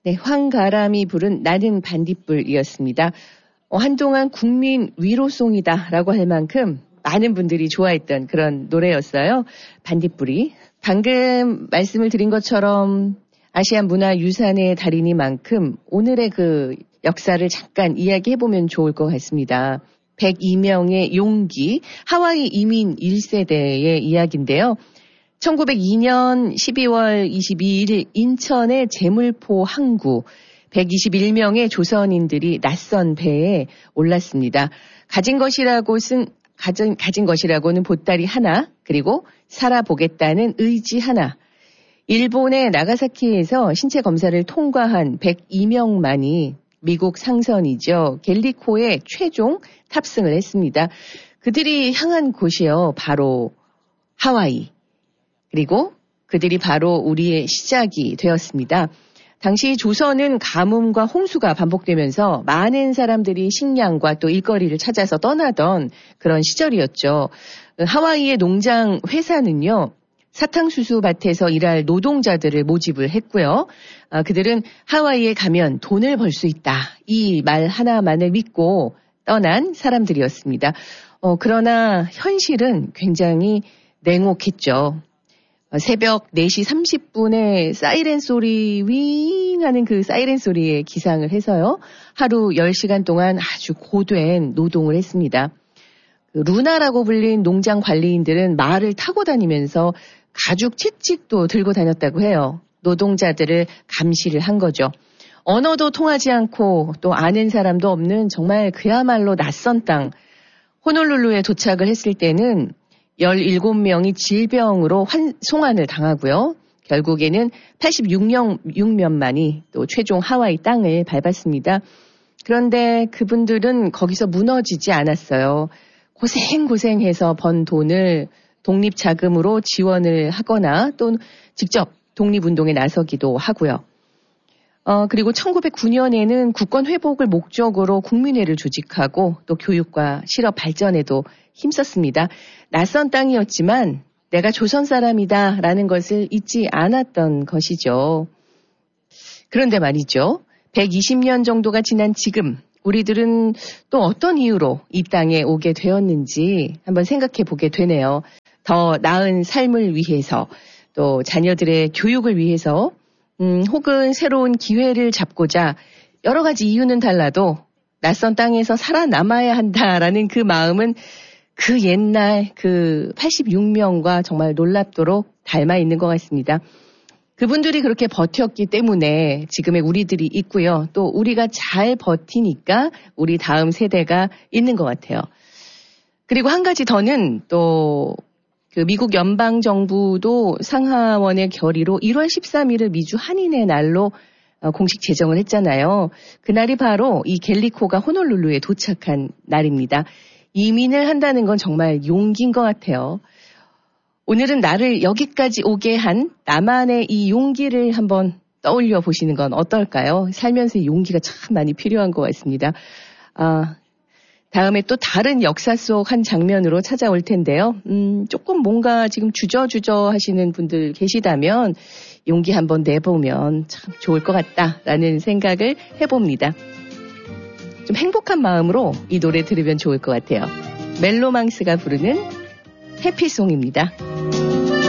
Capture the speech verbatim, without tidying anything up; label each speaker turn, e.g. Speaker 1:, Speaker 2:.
Speaker 1: 네, 황가람이 부른 나는 반딧불이었습니다. 어, 한동안 국민 위로송이다라고 할 만큼 많은 분들이 좋아했던 그런 노래였어요. 반딧불이. 방금 말씀을 드린 것처럼 아시안 문화유산의 달이니만큼 오늘의 그 역사를 잠깐 이야기해보면 좋을 것 같습니다. 백이 명의 용기, 하와이 이민 일 세대의 이야기인데요. 천구백이 년 십이월 이십이일 인천의 제물포 항구 백이십일 명의 조선인들이 낯선 배에 올랐습니다. 가진 것이라고는 가진, 가진 것이라고는 보따리 하나, 그리고 살아보겠다는 의지 하나. 일본의 나가사키에서 신체 검사를 통과한 백이 명만이 미국 상선이죠. 갤리코에 최종 탑승을 했습니다. 그들이 향한 곳이요, 바로 하와이. 그리고 그들이 바로 우리의 시작이 되었습니다. 당시 조선은 가뭄과 홍수가 반복되면서 많은 사람들이 식량과 또 일거리를 찾아서 떠나던 그런 시절이었죠. 하와이의 농장 회사는요, 사탕수수 밭에서 일할 노동자들을 모집을 했고요. 아, 그들은 하와이에 가면 돈을 벌 수 있다. 이 말 하나만을 믿고 떠난 사람들이었습니다. 어, 그러나 현실은 굉장히 냉혹했죠. 새벽 네 시 삼십 분에 사이렌 소리 윙 하는 그 사이렌 소리에 기상을 해서요. 하루 열 시간 동안 아주 고된 노동을 했습니다. 그 루나라고 불린 농장 관리인들은 말을 타고 다니면서 가죽 채찍도 들고 다녔다고 해요. 노동자들을 감시를 한 거죠. 언어도 통하지 않고 또 아는 사람도 없는 정말 그야말로 낯선 땅. 호놀룰루에 도착을 했을 때는 열일곱 명이 질병으로 환, 송환을 당하고요. 결국에는 팔십육 명만이 또 최종 하와이 땅을 밟았습니다. 그런데 그분들은 거기서 무너지지 않았어요. 고생고생해서 번 돈을 독립자금으로 지원을 하거나 또 직접 독립운동에 나서기도 하고요. 어, 그리고 천구백구 년에는 국권 회복을 목적으로 국민회를 조직하고 또 교육과 실업 발전에도 힘썼습니다. 낯선 땅이었지만 내가 조선 사람이다라는 것을 잊지 않았던 것이죠. 그런데 말이죠. 백이십 년 정도가 지난 지금 우리들은 또 어떤 이유로 이 땅에 오게 되었는지 한번 생각해 보게 되네요. 더 나은 삶을 위해서 또 자녀들의 교육을 위해서 음, 혹은 새로운 기회를 잡고자 여러 가지 이유는 달라도 낯선 땅에서 살아남아야 한다라는 그 마음은 그 옛날 그 팔십육 명과 정말 놀랍도록 닮아 있는 것 같습니다. 그분들이 그렇게 버텼기 때문에 지금의 우리들이 있고요. 또 우리가 잘 버티니까 우리 다음 세대가 있는 것 같아요. 그리고 한 가지 더는 또 그 미국 연방정부도 상하원의 결의로 일월 십삼일을 미주 한인의 날로 공식 제정을 했잖아요. 그날이 바로 이 갤리코가 호놀룰루에 도착한 날입니다. 이민을 한다는 건 정말 용기인 것 같아요. 오늘은 나를 여기까지 오게 한 나만의 이 용기를 한번 떠올려 보시는 건 어떨까요? 살면서 용기가 참 많이 필요한 것 같습니다. 아, 다음에 또 다른 역사 속 한 장면으로 찾아올 텐데요. 음, 조금 뭔가 지금 주저주저 하시는 분들 계시다면 용기 한번 내보면 참 좋을 것 같다라는 생각을 해봅니다. 좀 행복한 마음으로 이 노래 들으면 좋을 것 같아요. 멜로망스가 부르는 해피송입니다.